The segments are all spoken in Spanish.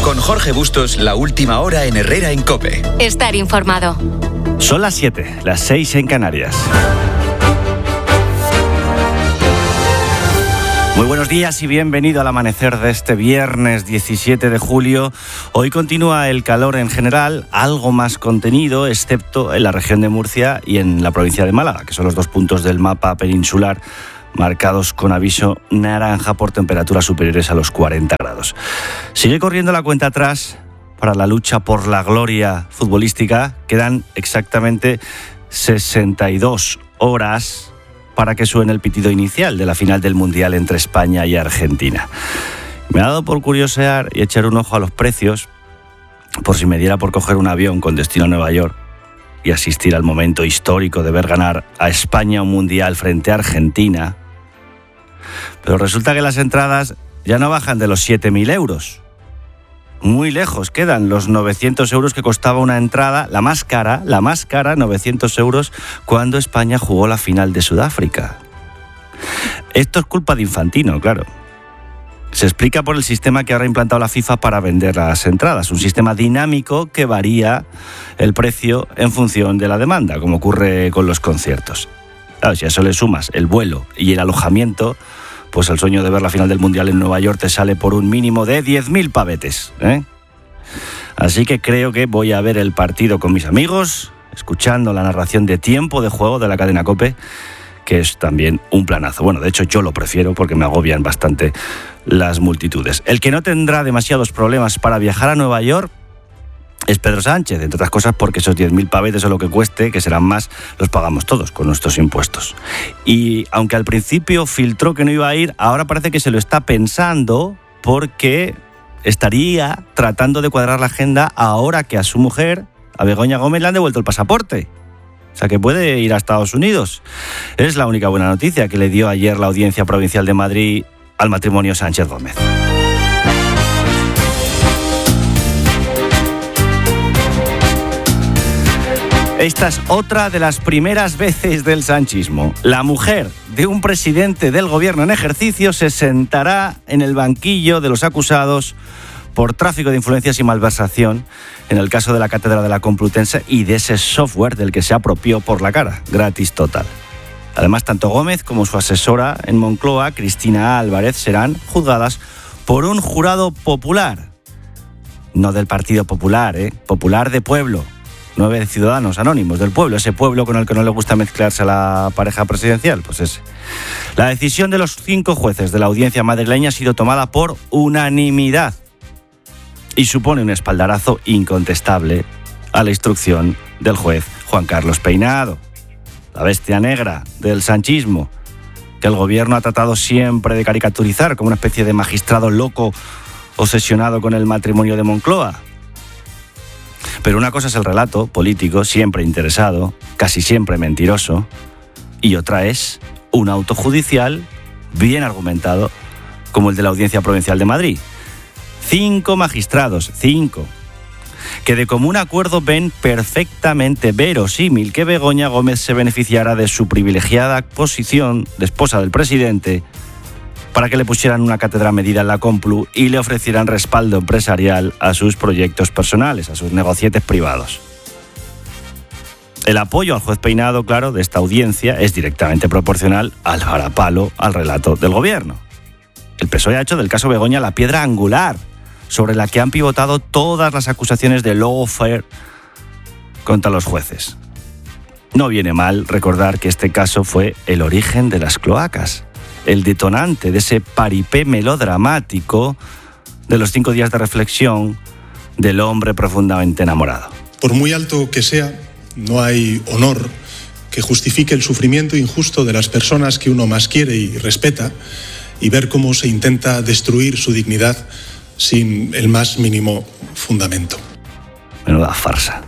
Con Jorge Bustos, la última hora en Herrera en COPE. Estar informado. Son las 7, las 6 en Canarias. Muy buenos días y bienvenido al amanecer de este viernes 17 de julio. Hoy continúa el calor en general, algo más contenido, excepto en la región de Murcia y en la provincia de Málaga, que son los dos puntos del mapa peninsular marcados con aviso naranja por temperaturas superiores a los 40 grados. Sigue corriendo la cuenta atrás para la lucha por la gloria futbolística. Quedan exactamente 62 horas para que suene el pitido inicial de la final del Mundial entre España y Argentina. Me ha dado por curiosear y echar un ojo a los precios, por si me diera por coger un avión con destino a Nueva York y asistir al momento histórico de ver ganar a España un Mundial frente a Argentina. Pero resulta que las entradas ya no bajan de los 7.000 euros. Muy lejos quedan los 900 euros que costaba una entrada, la más cara, 900 euros, cuando España jugó la final de Sudáfrica. Esto es culpa de Infantino, claro. Se explica por el sistema que ahora ha implantado la FIFA para vender las entradas, un sistema dinámico que varía el precio en función de la demanda, como ocurre con los conciertos. Claro, si a eso le sumas el vuelo y el alojamiento, pues el sueño de ver la final del Mundial en Nueva York te sale por un mínimo de 10.000 pavetes, ¿eh? Así que creo que voy a ver el partido con mis amigos, escuchando la narración de tiempo de juego de la cadena COPE, que es también un planazo. Bueno, de hecho yo lo prefiero porque me agobian bastante las multitudes. El que no tendrá demasiados problemas para viajar a Nueva York es Pedro Sánchez, entre otras cosas porque esos 10.000 pavetes o lo que cueste, que serán más, los pagamos todos con nuestros impuestos. Y aunque al principio filtró que no iba a ir, ahora parece que se lo está pensando porque estaría tratando de cuadrar la agenda ahora que a su mujer, a Begoña Gómez, le han devuelto el pasaporte. O sea que puede ir a Estados Unidos. Es la única buena noticia que le dio ayer la Audiencia Provincial de Madrid al matrimonio Sánchez Gómez. Esta es otra de las primeras veces del sanchismo. La mujer de un presidente del gobierno en ejercicio se sentará en el banquillo de los acusados por tráfico de influencias y malversación en el caso de la Cátedra de la Complutense y de ese software del que se apropió por la cara, gratis total. Además, tanto Gómez como su asesora en Moncloa, Cristina Álvarez, serán juzgadas por un jurado popular. No del Partido Popular, popular de pueblo. 9 ciudadanos anónimos del pueblo, ese pueblo con el que no le gusta mezclarse a la pareja presidencial, pues ese. La decisión de los 5 jueces de la audiencia madrileña ha sido tomada por unanimidad y supone un espaldarazo incontestable a la instrucción del juez Juan Carlos Peinado, la bestia negra del sanchismo, que el gobierno ha tratado siempre de caricaturizar como una especie de magistrado loco obsesionado con el matrimonio de Moncloa. Pero una cosa es el relato político, siempre interesado, casi siempre mentiroso, y otra es un auto judicial bien argumentado, como el de la Audiencia Provincial de Madrid. 5 magistrados, 5, que de común acuerdo ven perfectamente verosímil que Begoña Gómez se beneficiara de su privilegiada posición de esposa del presidente para que le pusieran una cátedra medida en la Complu y le ofrecieran respaldo empresarial a sus proyectos personales, a sus negocietes privados. El apoyo al juez Peinado, claro, de esta audiencia es directamente proporcional al varapalo al relato del gobierno. El PSOE ha hecho del caso Begoña la piedra angular sobre la que han pivotado todas las acusaciones de lawfare contra los jueces. No viene mal recordar que este caso fue el origen de las cloacas, el detonante de ese paripé melodramático de los 5 días de reflexión del hombre profundamente enamorado. Por muy alto que sea, no hay honor que justifique el sufrimiento injusto de las personas que uno más quiere y respeta, y ver cómo se intenta destruir su dignidad sin el más mínimo fundamento. Menuda farsa.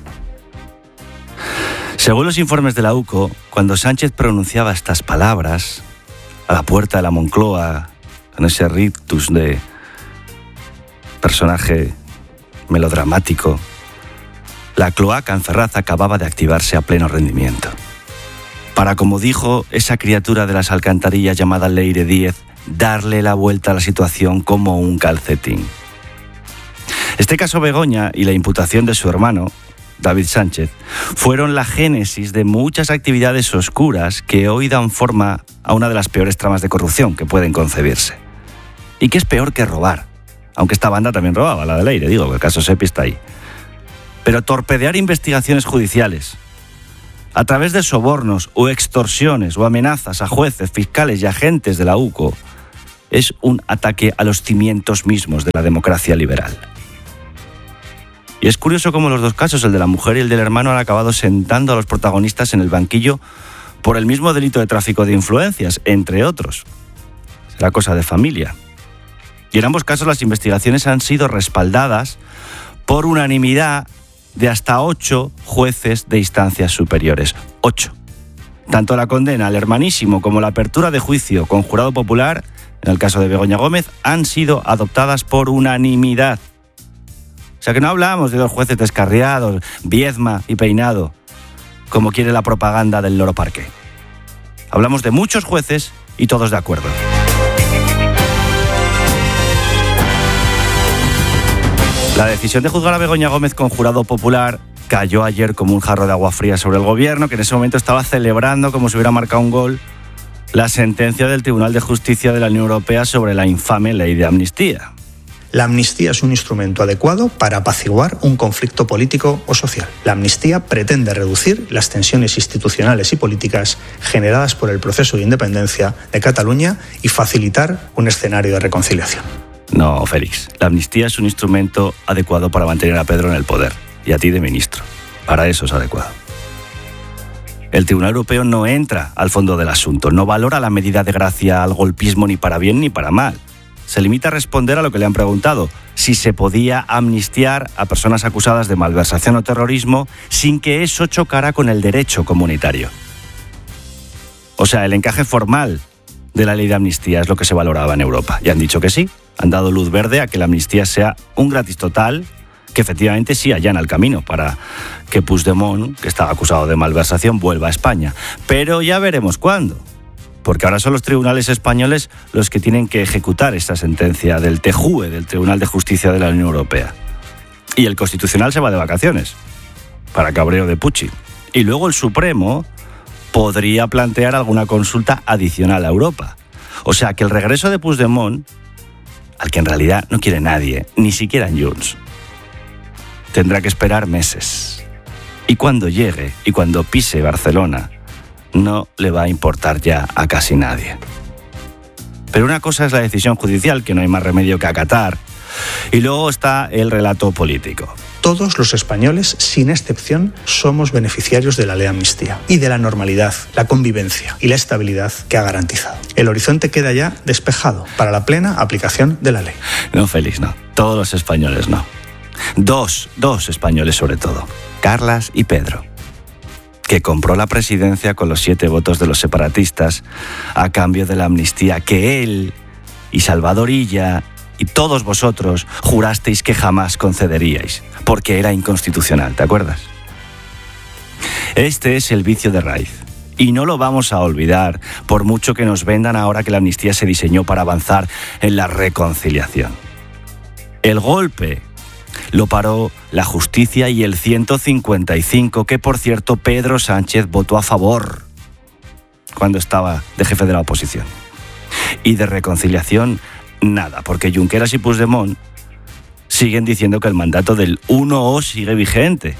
Según los informes de la UCO, cuando Sánchez pronunciaba estas palabras a la puerta de la Moncloa, con ese rictus de personaje melodramático, la cloaca en Ferraz acababa de activarse a pleno rendimiento. Para, como dijo esa criatura de las alcantarillas llamada Leire Díez, darle la vuelta a la situación como un calcetín. Este caso Begoña y la imputación de su hermano, David Sánchez, fueron la génesis de muchas actividades oscuras que hoy dan forma a una de las peores tramas de corrupción que pueden concebirse. ¿Y qué es peor que robar? Aunque esta banda también robaba, la de Leire, digo, que el caso Sepi está ahí. Pero torpedear investigaciones judiciales a través de sobornos o extorsiones o amenazas a jueces, fiscales y agentes de la UCO es un ataque a los cimientos mismos de la democracia liberal. Y es curioso cómo los dos casos, el de la mujer y el del hermano, han acabado sentando a los protagonistas en el banquillo por el mismo delito de tráfico de influencias, entre otros. Será cosa de familia. Y en ambos casos las investigaciones han sido respaldadas por unanimidad de hasta 8 jueces de instancias superiores. 8. Tanto la condena al hermanísimo como la apertura de juicio con jurado popular, en el caso de Begoña Gómez, han sido adoptadas por unanimidad. O sea que no hablamos de 2 jueces descarriados, Viedma y Peinado, como quiere la propaganda del Loro Parque. Hablamos de muchos jueces y todos de acuerdo. La decisión de juzgar a Begoña Gómez con jurado popular cayó ayer como un jarro de agua fría sobre el gobierno, que en ese momento estaba celebrando como si hubiera marcado un gol la sentencia del Tribunal de Justicia de la Unión Europea sobre la infame ley de amnistía. La amnistía es un instrumento adecuado para apaciguar un conflicto político o social. La amnistía pretende reducir las tensiones institucionales y políticas generadas por el proceso de independencia de Cataluña y facilitar un escenario de reconciliación. No, Félix, la amnistía es un instrumento adecuado para mantener a Pedro en el poder y a ti de ministro. Para eso es adecuado. El Tribunal Europeo no entra al fondo del asunto, no valora la medida de gracia al golpismo ni para bien ni para mal. Se limita a responder a lo que le han preguntado, si se podía amnistiar a personas acusadas de malversación o terrorismo sin que eso chocara con el derecho comunitario. O sea, el encaje formal de la ley de amnistía es lo que se valoraba en Europa. Y han dicho que sí, han dado luz verde a que la amnistía sea un gratis total, que efectivamente sí allana el camino para que Puigdemont, que estaba acusado de malversación, vuelva a España. Pero ya veremos cuándo. Porque ahora son los tribunales españoles los que tienen que ejecutar esta sentencia del TJUE, del Tribunal de Justicia de la Unión Europea. Y el Constitucional se va de vacaciones, para cabreo de Pucci. Y luego el Supremo podría plantear alguna consulta adicional a Europa. O sea que el regreso de Puigdemont, al que en realidad no quiere nadie, ni siquiera en Junts, tendrá que esperar meses. Y cuando llegue y cuando pise Barcelona, no le va a importar ya a casi nadie. Pero una cosa es la decisión judicial, que no hay más remedio que acatar, y luego está el relato político. Todos los españoles, sin excepción, somos beneficiarios de la ley de amnistía y de la normalidad, la convivencia y la estabilidad que ha garantizado. El horizonte queda ya despejado para la plena aplicación de la ley. No, Félix, no. Todos los españoles no. Dos españoles sobre todo, Carlas y Pedro, que compró la presidencia con los 7 votos de los separatistas a cambio de la amnistía que él y Salvador Illa y todos vosotros jurasteis que jamás concederíais, porque era inconstitucional, ¿te acuerdas? Este es el vicio de raíz, y no lo vamos a olvidar, por mucho que nos vendan ahora que la amnistía se diseñó para avanzar en la reconciliación. El golpe lo paró la justicia y el 155, que por cierto Pedro Sánchez votó a favor cuando estaba de jefe de la oposición. Y de reconciliación, nada, porque Junqueras y Puigdemont siguen diciendo que el mandato del 1O sigue vigente.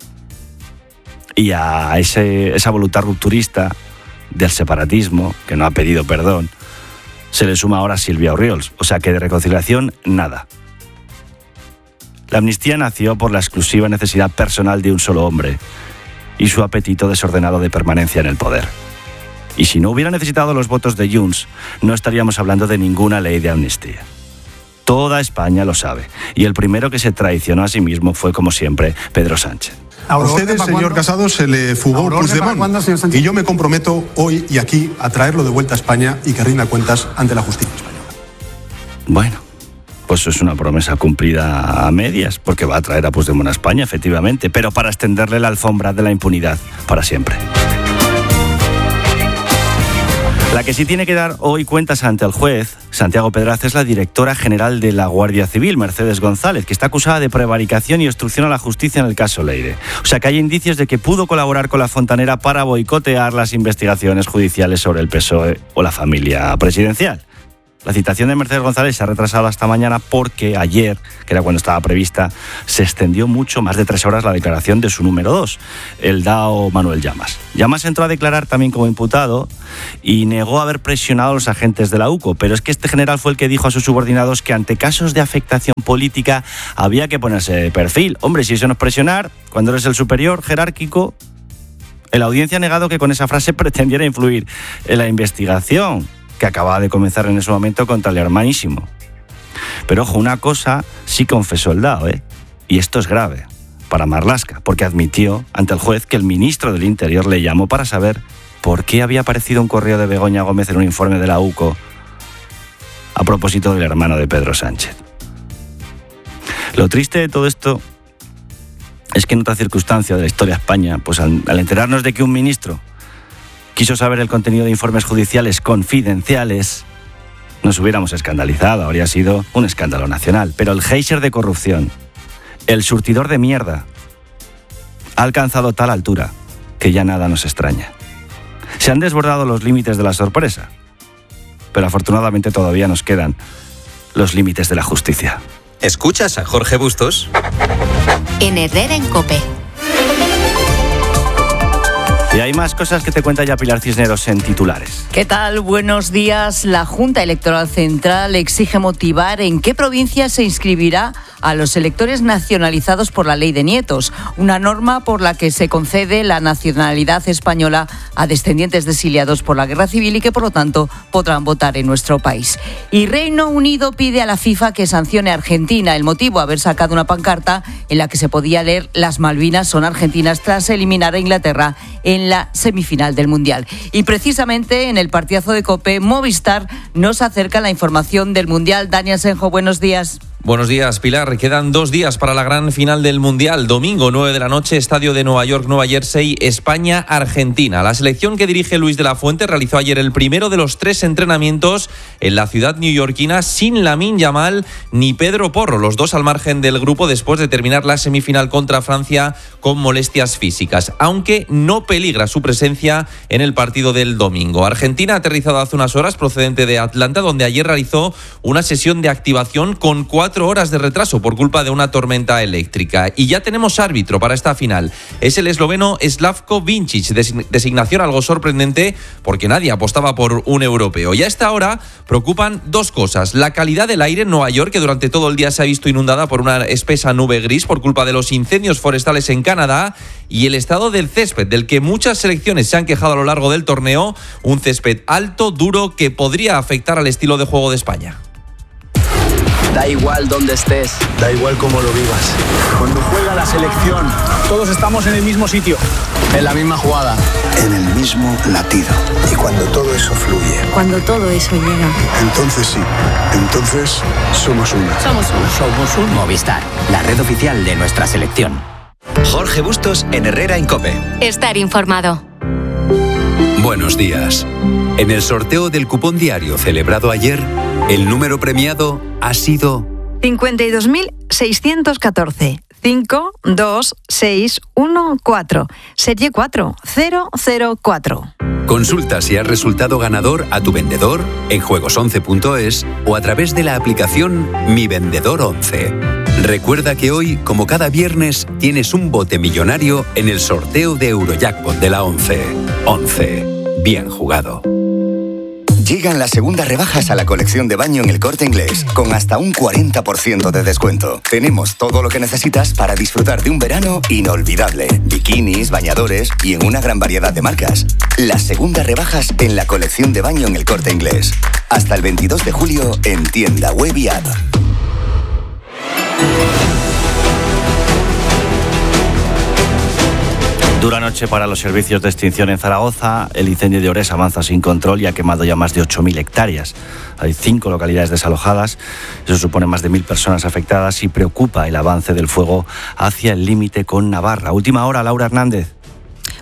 Y a esa voluntad rupturista del separatismo, que no ha pedido perdón, se le suma ahora Silvia Orriols. O sea que de reconciliación, nada. La amnistía nació por la exclusiva necesidad personal de un solo hombre y su apetito desordenado de permanencia en el poder. Y si no hubiera necesitado los votos de Junts, no estaríamos hablando de ninguna ley de amnistía. Toda España lo sabe, y el primero que se traicionó a sí mismo fue, como siempre, Pedro Sánchez. A usted, señor Casado, se le fugó Puigdemont, y yo me comprometo hoy y aquí a traerlo de vuelta a España y que rinda cuentas ante la justicia española. Bueno, pues es una promesa cumplida a medias, porque va a traer a Puigdemont a España, efectivamente, pero para extenderle la alfombra de la impunidad para siempre. La que sí tiene que dar hoy cuentas ante el juez, Santiago Pedraz, es la directora general de la Guardia Civil, Mercedes González, que está acusada de prevaricación y obstrucción a la justicia en el caso Leire. O sea que hay indicios de que pudo colaborar con la Fontanera para boicotear las investigaciones judiciales sobre el PSOE o la familia presidencial. La citación de Mercedes González se ha retrasado hasta mañana porque ayer, que era cuando estaba prevista, se extendió mucho, más de 3 horas, la declaración de su número 2, el dao Manuel Llamas. Llamas entró a declarar también como imputado y negó haber presionado a los agentes de la UCO, pero es que este general fue el que dijo a sus subordinados que ante casos de afectación política había que ponerse de perfil. Hombre, si eso no es presionar, cuando eres el superior jerárquico, en la audiencia ha negado que con esa frase pretendiera influir en la investigación que acababa de comenzar en ese momento contra el hermanísimo. Pero ojo, una cosa sí confesó el dao, y esto es grave para Marlaska, porque admitió ante el juez que el ministro del Interior le llamó para saber por qué había aparecido un correo de Begoña Gómez en un informe de la UCO a propósito del hermano de Pedro Sánchez. Lo triste de todo esto es que en otra circunstancia de la historia de España, pues al enterarnos de que un ministro quiso saber el contenido de informes judiciales confidenciales, nos hubiéramos escandalizado, habría sido un escándalo nacional. Pero el geyser de corrupción, el surtidor de mierda, ha alcanzado tal altura que ya nada nos extraña. Se han desbordado los límites de la sorpresa, pero afortunadamente todavía nos quedan los límites de la justicia. ¿Escuchas a Jorge Bustos? En Herrera en COPE. Y hay más cosas que te cuenta ya Pilar Cisneros en titulares. ¿Qué tal? Buenos días. La Junta Electoral Central exige motivar en qué provincia se inscribirá a los electores nacionalizados por la Ley de Nietos, una norma por la que se concede la nacionalidad española a descendientes de exiliados por la Guerra Civil y que, por lo tanto, podrán votar en nuestro país. Y Reino Unido pide a la FIFA que sancione a Argentina. El motivo, haber sacado una pancarta en la que se podía leer "Las Malvinas son argentinas" tras eliminar a Inglaterra en la semifinal del Mundial. Y precisamente en el partidazo de COPE, Movistar nos acerca la información del Mundial. Dani Asenjo, buenos días. Buenos días, Pilar. Quedan 2 días para la gran final del Mundial. Domingo, 9 de la noche, estadio de Nueva York, Nueva Jersey, España-Argentina. La selección que dirige Luis de la Fuente realizó ayer el primero de los 3 entrenamientos en la ciudad neoyorquina sin Lamine Yamal ni Pedro Porro, los dos al margen del grupo después de terminar la semifinal contra Francia con molestias físicas, aunque no peligra su presencia en el partido del domingo. Argentina ha aterrizado hace unas horas procedente de Atlanta, donde ayer realizó una sesión de activación con 4 horas de retraso por culpa de una tormenta eléctrica. Y ya tenemos árbitro para esta final. Es el esloveno Slavko Vincic, designación algo sorprendente porque nadie apostaba por un europeo. Y a esta hora preocupan 2 cosas. La calidad del aire en Nueva York, que durante todo el día se ha visto inundada por una espesa nube gris por culpa de los incendios forestales en Canadá, y el estado del césped, del que muchas selecciones se han quejado a lo largo del torneo, un césped alto, duro, que podría afectar al estilo de juego de España. Da igual dónde estés, da igual cómo lo vivas. Cuando juega la selección, todos estamos en el mismo sitio, en la misma jugada, en el mismo latido. Y cuando todo eso fluye, cuando todo eso llega, entonces sí, entonces somos uno. Somos un Movistar, la red oficial de nuestra selección. Jorge Bustos en Herrera en COPE. Estar informado. Buenos días. En el sorteo del cupón diario celebrado ayer, el número premiado ha sido 52.614. 52614. Serie 4004. Consulta si has resultado ganador a tu vendedor en juegos11.es o a través de la aplicación Mi Vendedor 11. Recuerda que hoy, como cada viernes, tienes un bote millonario en el sorteo de Eurojackpot de la 11. 11. Bien jugado. Llegan las segundas rebajas a la colección de baño en El Corte Inglés, con hasta un 40% de descuento. Tenemos todo lo que necesitas para disfrutar de un verano inolvidable. Bikinis, bañadores y en una gran variedad de marcas. Las segundas rebajas en la colección de baño en El Corte Inglés. Hasta el 22 de julio en tienda web y app. Dura noche para los servicios de extinción en Zaragoza. El incendio de Ores avanza sin control y ha quemado ya más de 8.000 hectáreas. Hay 5 localidades desalojadas. Eso supone más de 1.000 personas afectadas y preocupa el avance del fuego hacia el límite con Navarra. Última hora, Laura Hernández.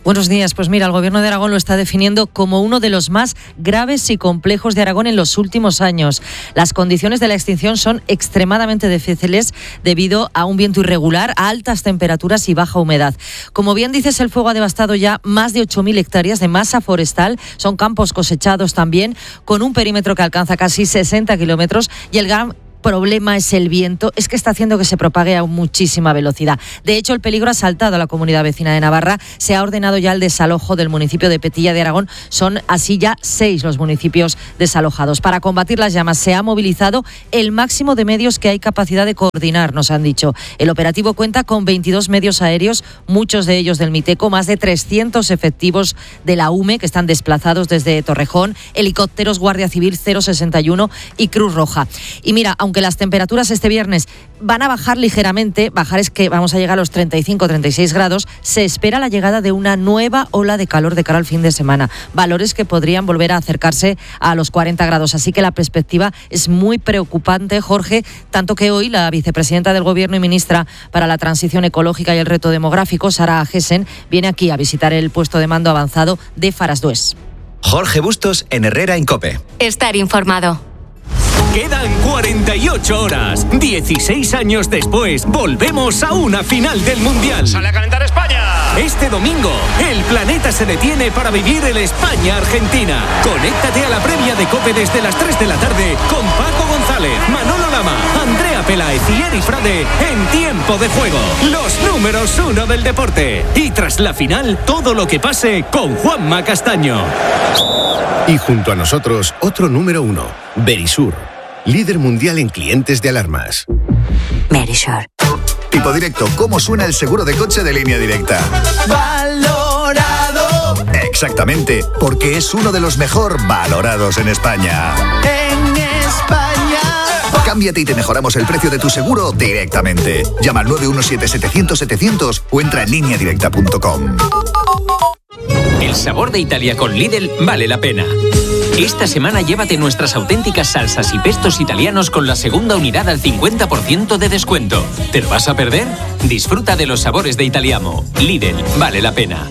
Buenos días. Pues mira, el Gobierno de Aragón lo está definiendo como uno de los más graves y complejos de Aragón en los últimos años. Las condiciones de la extinción son extremadamente difíciles debido a un viento irregular, a altas temperaturas y baja humedad. Como bien dices, el fuego ha devastado ya más de 8.000 hectáreas de masa forestal. Son campos cosechados también, con un perímetro que alcanza casi 60 kilómetros, y el gran problema es el viento, es que está haciendo que se propague a muchísima velocidad. De hecho, el peligro ha saltado a la comunidad vecina de Navarra. Se ha ordenado ya el desalojo del municipio de Petilla de Aragón. Son así ya 6 los municipios desalojados. Para combatir las llamas se ha movilizado el máximo de medios que hay capacidad de coordinar, nos han dicho. El operativo cuenta con 22 medios aéreos, muchos de ellos del Miteco, más de 300 efectivos de la UME que están desplazados desde Torrejón, helicópteros, Guardia Civil 061 y Cruz Roja. Y mira, aunque las temperaturas este viernes van a bajar ligeramente, bajar es que vamos a llegar a los 35-36 grados, se espera la llegada de una nueva ola de calor de cara al fin de semana, valores que podrían volver a acercarse a los 40 grados, así que la perspectiva es muy preocupante, Jorge, tanto que hoy la vicepresidenta del Gobierno y ministra para la Transición Ecológica y el Reto Demográfico, Sara Agesen, viene aquí a visitar el puesto de mando avanzado de Farasdués. Jorge Bustos en Herrera en COPE. Estar informado. Quedan 48 horas. 16 años después, volvemos a una final del Mundial. ¡Sale a calentar España! Este domingo, el planeta se detiene para vivir el España-Argentina. Conéctate a la previa de COPE desde las 3 de la tarde con Paco González, Manolo Lama, Andrea Peláez y Eri Frade en Tiempo de Juego. Los números 1 del deporte. Y tras la final, todo lo que pase con Juanma Castaño. Y junto a nosotros, otro número 1, Verisur. Líder mundial en clientes de alarmas. Verisur. Tipo directo, ¿cómo suena el seguro de coche de Línea Directa? ¡Valorado! Exactamente, porque es uno de los mejor valorados en España. ¡En España! Cámbiate y te mejoramos el precio de tu seguro directamente. Llama al 917-700-700 o entra en lineadirecta.com. El sabor de Italia con Lidl vale la pena. Esta semana llévate nuestras auténticas salsas y pestos italianos con la segunda unidad al 50% de descuento. ¿Te lo vas a perder? Disfruta de los sabores de Italiamo. Lidl vale la pena.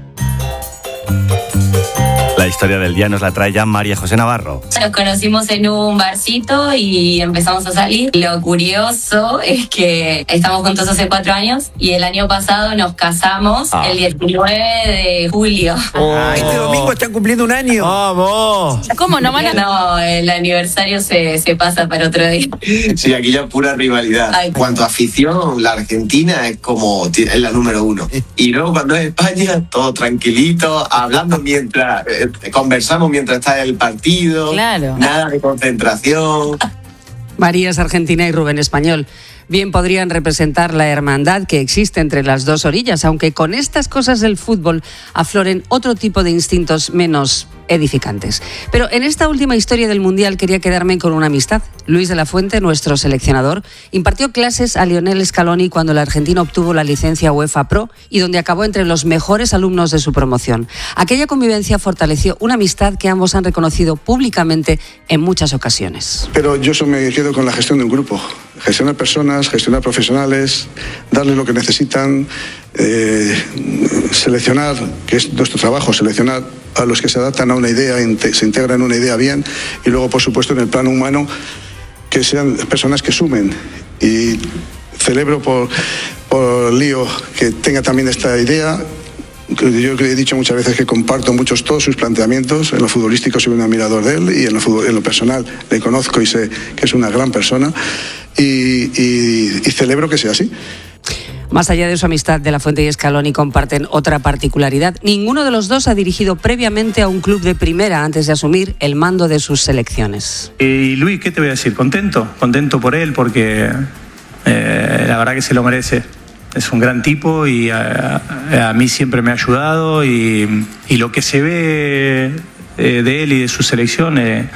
La historia del día nos la trae ya María José Navarro. Nos conocimos en un barcito y empezamos a salir. Lo curioso es que estamos juntos hace 4 años y el año pasado nos casamos el 19 de julio. Este domingo están cumpliendo un año. ¡Vamos! ¿Cómo no? No, el aniversario se pasa para otro día. Sí, aquí ya pura rivalidad. En cuanto a afición, la Argentina es la número 1. Y luego cuando es España, todo tranquilito, hablando mientras... conversamos mientras está el partido, claro. Nada de concentración. María es argentina y Rubén español. Bien podrían representar la hermandad que existe entre las dos orillas, aunque con estas cosas del fútbol afloren otro tipo de instintos menos edificantes. Pero en esta última historia del Mundial quería quedarme con una amistad. Luis de la Fuente, nuestro seleccionador, impartió clases a Lionel Scaloni cuando el argentino obtuvo la licencia UEFA Pro y donde acabó entre los mejores alumnos de su promoción. Aquella convivencia fortaleció una amistad que ambos han reconocido públicamente en muchas ocasiones. Pero yo me quedo con la gestión de un grupo. Gestionar personas, gestionar profesionales, darles lo que necesitan, seleccionar, que es nuestro trabajo, seleccionar a los que se adaptan a una idea, se integran en una idea bien, y luego, por supuesto, en el plano humano, que sean personas que sumen. Y celebro por Lío que tenga también esta idea. Yo he dicho muchas veces que comparto todos sus planteamientos. En lo futbolístico soy un admirador de él y en lo personal le conozco y sé que es una gran persona y celebro que sea así. Más allá de su amistad, De la Fuente y Scaloni comparten otra particularidad. Ninguno de los dos ha dirigido previamente a un club de primera antes de asumir el mando de sus selecciones. Y Luis, ¿qué te voy a decir? Contento por él porque la verdad que se lo merece. Es un gran tipo y a mí siempre me ha ayudado y lo que se ve de él y de su selección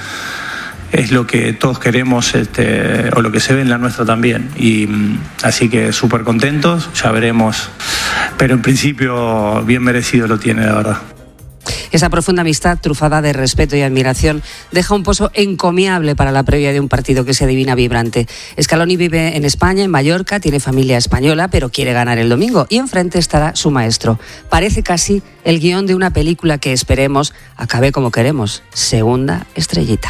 es lo que todos queremos o lo que se ve en la nuestra también. Y así que súper contentos, ya veremos. Pero en principio bien merecido lo tiene, la verdad. Esa profunda amistad, trufada de respeto y admiración, deja un pozo encomiable para la previa de un partido que se adivina vibrante. Scaloni vive en España, en Mallorca, tiene familia española, pero quiere ganar el domingo. Y enfrente estará su maestro. Parece casi el guión de una película que esperemos acabe como queremos. Segunda estrellita.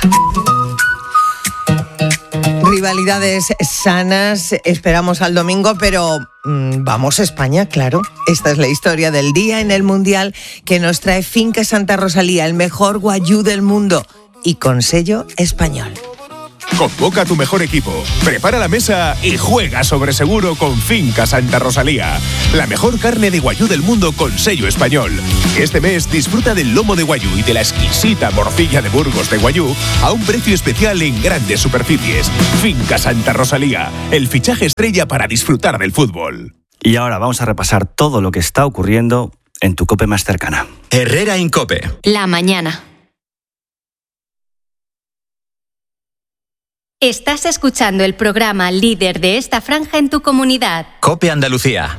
Rivalidades sanas, esperamos al domingo, pero vamos a España, claro. Esta es la historia del día en el Mundial que nos trae Finca Santa Rosalía, el mejor guayú del mundo y con sello español. Convoca a tu mejor equipo, prepara la mesa y juega sobre seguro con Finca Santa Rosalía. La mejor carne de guayú del mundo con sello español. Este mes disfruta del lomo de guayú y de la exquisita morcilla de Burgos de guayú a un precio especial en grandes superficies. Finca Santa Rosalía, el fichaje estrella para disfrutar del fútbol. Y ahora vamos a repasar todo lo que está ocurriendo en tu COPE más cercana. Herrera Incope. La mañana. Estás escuchando el programa líder de esta franja en tu comunidad. COPE Andalucía.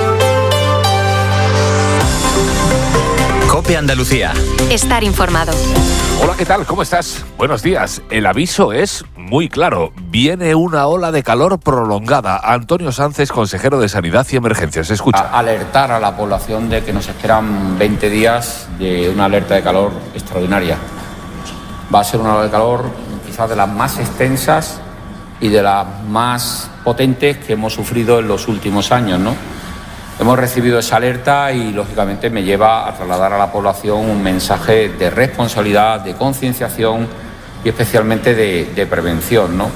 COPE Andalucía. Estar informado. Hola, ¿qué tal? ¿Cómo estás? Buenos días. El aviso es muy claro. Viene una ola de calor prolongada. Antonio Sánchez, consejero de Sanidad y Emergencias. Escucha. Alertar a la población de que nos esperan 20 días de una alerta de calor extraordinaria. Va a ser una ola de calor quizás de las más extensas y de las más potentes que hemos sufrido en los últimos años, ¿no? Hemos recibido esa alerta y, lógicamente, me lleva a trasladar a la población un mensaje de responsabilidad, de concienciación y especialmente de prevención, ¿no?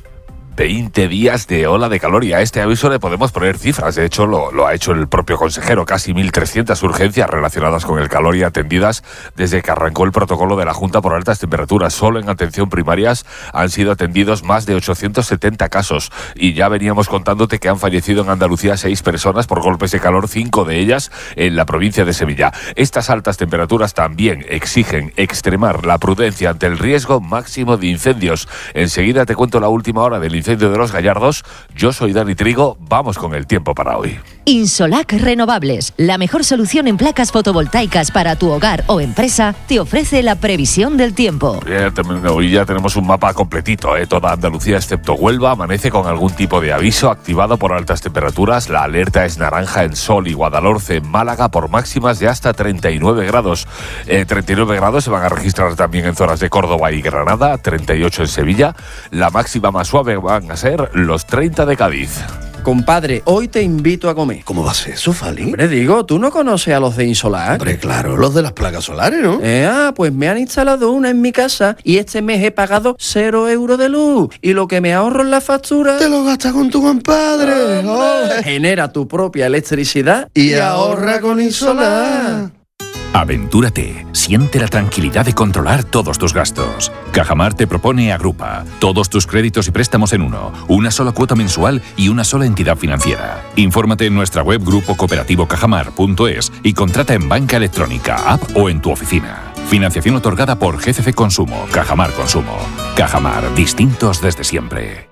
20 días de ola de calor y a este aviso le podemos poner cifras. De hecho, lo ha hecho el propio consejero. Casi 1.300 urgencias relacionadas con el calor y atendidas desde que arrancó el protocolo de la Junta por altas temperaturas. Solo en atención primarias han sido atendidos más de 870 casos. Y ya veníamos contándote que han fallecido en Andalucía 6 personas por golpes de calor, 5 de ellas en la provincia de Sevilla. Estas altas temperaturas también exigen extremar la prudencia ante el riesgo máximo de incendios. Enseguida te cuento la última hora del incendio de Los Gallardos. Yo soy Dani Trigo, vamos con el tiempo para hoy. Insolac Renovables, la mejor solución en placas fotovoltaicas para tu hogar o empresa, te ofrece la previsión del tiempo. Hoy ya tenemos un mapa completito, toda Andalucía excepto Huelva amanece con algún tipo de aviso activado por altas temperaturas. La alerta es naranja en Sol y Guadalhorce, en Málaga, por máximas de hasta 39 grados. 39 grados se van a registrar también en zonas de Córdoba y Granada, 38 en Sevilla. La máxima más suave van a ser los 30 de Cádiz. Compadre, hoy te invito a comer. ¿Cómo va a ser eso, Fali? Hombre, digo, ¿tú no conoces a los de Insolac? Hombre, claro, los de las placas solares, ¿no? Pues me han instalado una en mi casa y este mes he pagado 0 euros de luz. Y lo que me ahorro en la factura... ¡Te lo gastas con tu compadre! Genera tu propia electricidad y ahorra con Insolac. Aventúrate, siente la tranquilidad de controlar todos tus gastos. Cajamar te propone Agrupa, todos tus créditos y préstamos en uno, una sola cuota mensual y una sola entidad financiera. Infórmate en nuestra web grupocooperativo.cajamar.es y contrata en banca electrónica, app o en tu oficina. Financiación otorgada por GCC Consumo, Cajamar Consumo. Cajamar, distintos desde siempre.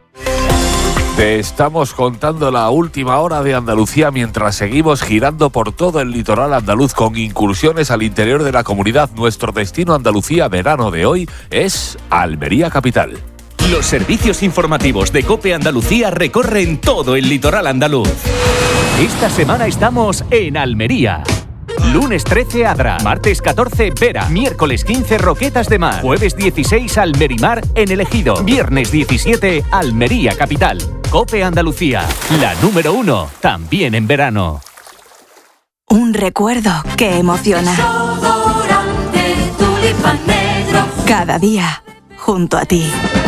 Te estamos contando la última hora de Andalucía mientras seguimos girando por todo el litoral andaluz con incursiones al interior de la comunidad. Nuestro destino Andalucía verano de hoy es Almería capital. Los servicios informativos de COPE Andalucía recorren todo el litoral andaluz. Esta semana estamos en Almería. Lunes 13 Adra, martes 14 Vera, miércoles 15 Roquetas de Mar, jueves 16 Almerimar en El Ejido, viernes 17 Almería capital. COPE Andalucía, la número 1, también en verano. Un recuerdo que emociona. Cada día, junto a ti.